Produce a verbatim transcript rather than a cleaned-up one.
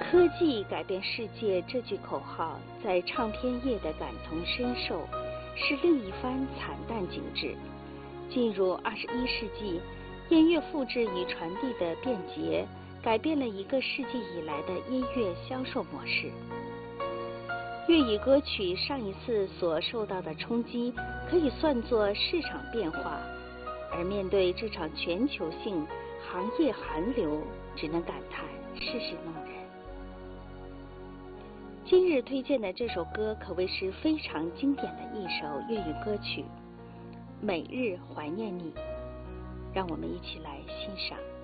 科技改变世界这句口号在唱片业的感同身受，是另一番惨淡景致。进入二十一世纪，音乐复制与传递的便捷，改变了一个世纪以来的音乐销售模式。粤语歌曲上一次所受到的冲击，可以算作市场变化，而面对这场全球性行业寒流，只能感叹世事弄人。今日推荐的这首歌可谓是非常经典的一首粤语歌曲《每日怀念你》，让我们一起来欣赏。